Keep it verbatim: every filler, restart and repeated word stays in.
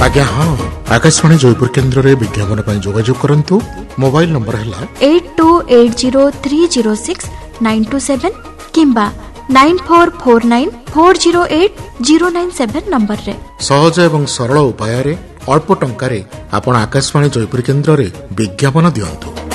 आज्ञा हाँ आकाशवाणी जयपुर केन्द्र में विज्ञापन पर जोगाजोग करंतु मोबाइल नंबर है eight to eight zero three zero six nine two seven किंबा nine four four nine four zero eight zero nine seven number रे सहज एवं सरल उपाय अल्प टंका रे आपण आकाशवाणी जयपुर केन्द्र में विज्ञापन दियंतु।